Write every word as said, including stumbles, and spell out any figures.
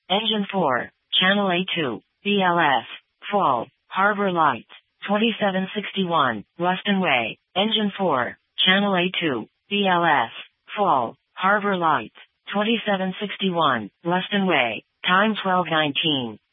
Engine four, Channel A two, B L S, Fall, Harbor Lights, twenty-seven sixty-one, Ruston Way. Engine four, Channel A two, B L S, Fall, Harbor Lights, twenty-seven sixty-one, Ruston Way. Time twelve nineteen.